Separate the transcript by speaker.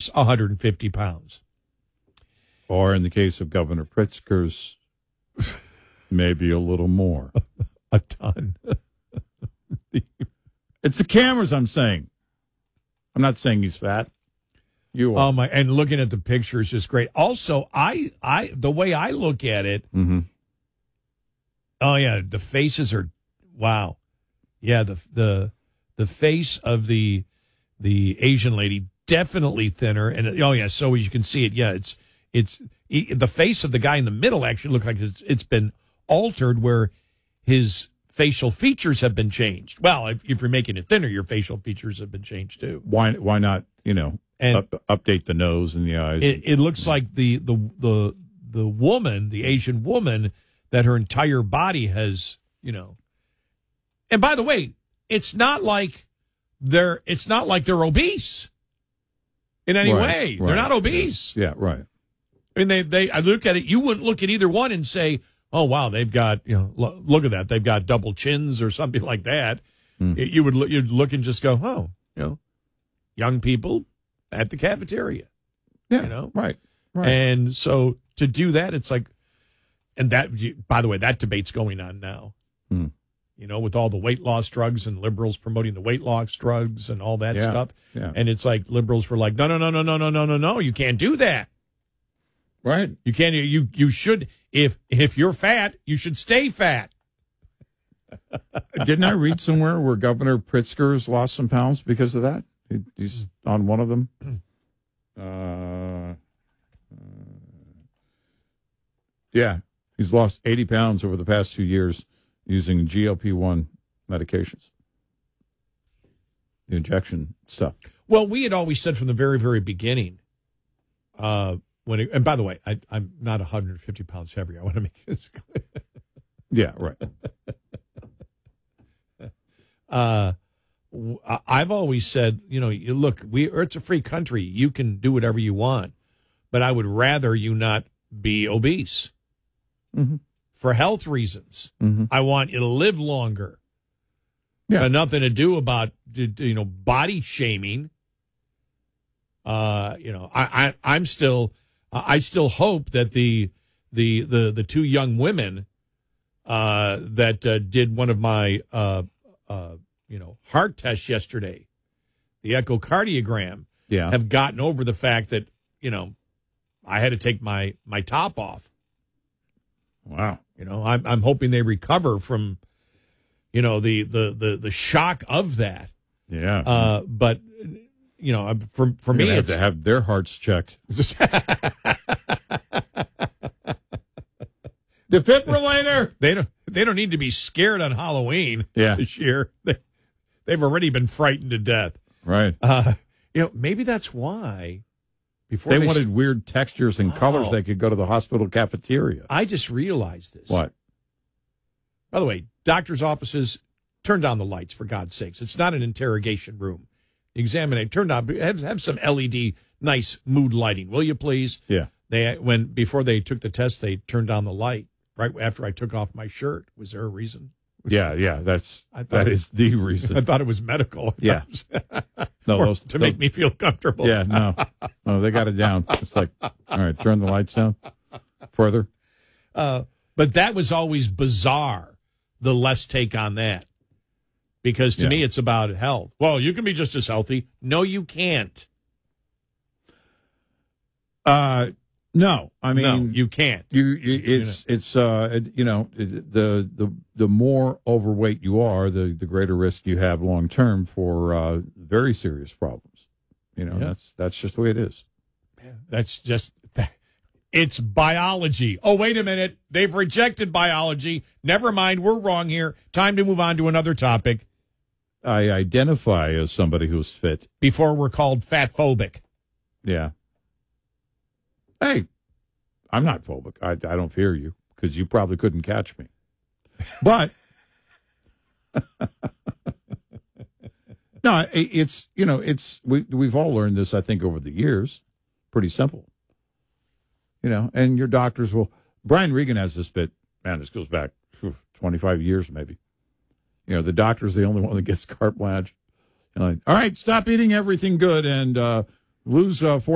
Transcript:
Speaker 1: is 150 pounds.
Speaker 2: Or in the case of Governor Pritzker's, maybe a little more.
Speaker 1: A ton.
Speaker 2: It's the cameras, I'm saying. I'm not saying he's fat. You are.
Speaker 1: Oh my! And looking at the picture is just great. Also, I the way I look at it.
Speaker 2: Mm-hmm.
Speaker 1: Oh yeah, the faces are wow. Yeah, the face of the Asian lady definitely thinner, and oh yeah, so as you can see it, yeah, it's the face of the guy in the middle actually look like it's been altered where his facial features have been changed. Well, if you're making it thinner, your facial features have been changed too.
Speaker 2: Why not? And update the nose and the eyes.
Speaker 1: It looks like the woman, the Asian woman, that her entire body has, And by the way, it's not like they're obese in any way. They're not obese.
Speaker 2: Yeah, right.
Speaker 1: I mean, I look at it. You wouldn't look at either one and say, "Oh, wow, they've got look at that. They've got double chins or something like that." You'd look and just go, "Oh, young people at the cafeteria."
Speaker 2: Yeah, right.
Speaker 1: And so to do that, it's like, and that, by the way, that debate's going on now. With all the weight loss drugs and liberals promoting the weight loss drugs and all that stuff.
Speaker 2: Yeah.
Speaker 1: And it's like liberals were like, no, you can't do that.
Speaker 2: Right.
Speaker 1: You can't. You should. If you're fat, you should stay fat.
Speaker 2: Didn't I read somewhere where Governor Pritzker's lost some pounds because of that? He's on one of them. Yeah, he's lost 80 pounds over the past 2 years using GLP-1 medications, the injection stuff.
Speaker 1: Well, we had always said from the very, very beginning, and by the way, I'm not 150 pounds heavier. I want to make this clear.
Speaker 2: Yeah, right.
Speaker 1: I've always said, look, it's a free country. You can do whatever you want, but I would rather you not be obese for health reasons. I want you to live longer.
Speaker 2: Yeah,
Speaker 1: nothing to do about body shaming. I still hope that the two young women that did one of my heart tests yesterday, the echocardiogram, have gotten over the fact that I had to take my top off.
Speaker 2: Wow.
Speaker 1: I'm hoping they recover from the shock of that.
Speaker 2: Yeah.
Speaker 1: But for me,
Speaker 2: it's to have their hearts checked. Defibrillator.
Speaker 1: They don't need to be scared on Halloween this year. They've already been frightened to death.
Speaker 2: Right.
Speaker 1: Maybe that's why before
Speaker 2: they wanted weird textures and colors they could go to the hospital cafeteria.
Speaker 1: I just realized this.
Speaker 2: What?
Speaker 1: By the way, doctors' offices, turn down the lights, for God's sakes. It's not an interrogation room. Turn down, have some LED, nice mood lighting, will you please?
Speaker 2: Yeah.
Speaker 1: Before they took the test, they turned down the light right after I took off my shirt. Was there a reason?
Speaker 2: Yeah, that is the reason.
Speaker 1: I thought it was medical.
Speaker 2: Yeah.
Speaker 1: To make me feel comfortable.
Speaker 2: Yeah, no, they got it down. It's like, all right, turn the lights down further.
Speaker 1: But that was always bizarre, the less take on that. Because to me, it's about health. Well, you can be just as healthy. No, you can't.
Speaker 2: No, I mean,
Speaker 1: no, you can't.
Speaker 2: The more overweight you are, the greater risk you have long term for very serious problems. That's just the way it is.
Speaker 1: That's just that. It's biology. Oh, wait a minute. They've rejected biology. Never mind. We're wrong here. Time to move on to another topic.
Speaker 2: I identify as somebody who's fit.
Speaker 1: Before we're called fat phobic.
Speaker 2: Yeah. Hey, I'm not phobic. I don't fear you because you probably couldn't catch me. But no, we've all learned this, I think, over the years. Pretty simple. And your doctors will. Brian Regan has this bit. Man, this goes back 25 years maybe. The doctor's the only one that gets carte blanche. All right, stop eating everything good and lose 40